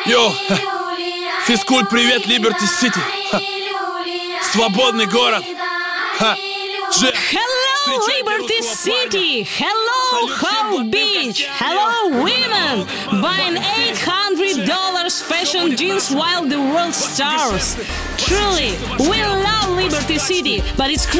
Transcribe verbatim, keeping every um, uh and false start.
Йоу, физкульт, привет, Liberty City. Ха. Свободный город. Ха. Джек. Hello, Liberty City! Hello, Hope Beach! Hello, women! Buying eight hundred dollars fashion jeans while the world starves. Truly, we love Liberty City, but it's